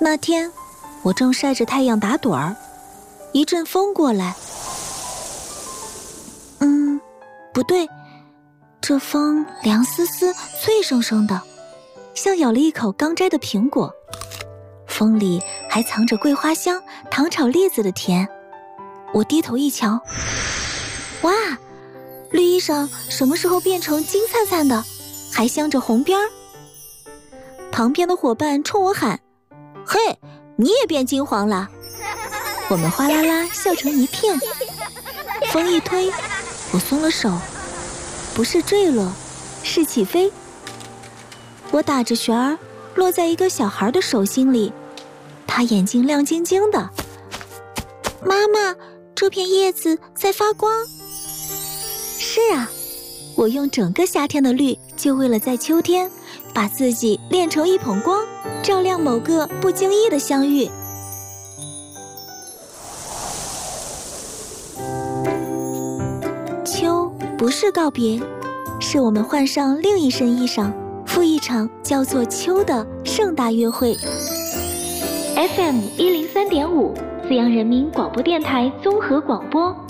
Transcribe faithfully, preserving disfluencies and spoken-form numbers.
那天，我正晒着太阳打盹儿，一阵风过来。嗯，不对，这风凉丝丝、脆生生的，像咬了一口刚摘的苹果。风里还藏着桂花香、糖炒栗子的甜。我低头一瞧，哇，绿衣裳什么时候变成金灿灿的，还镶着红边儿？旁边的伙伴冲我喊：“嘿，你也变金黄了！”我们哗啦啦笑成一片。风一推，我松了手，不是坠落，是起飞。我打着旋儿，落在一个小孩的手心里，他眼睛亮晶晶的。妈妈，这片叶子在发光。是啊，我用整个夏天的绿，就为了在秋天把自己炼成一捧光，照亮某个不经意的相遇。秋不是告别，是我们换上另一身衣裳，赴一场叫做秋的盛大约会。F M 一零三点五，资阳人民广播电台综合广播。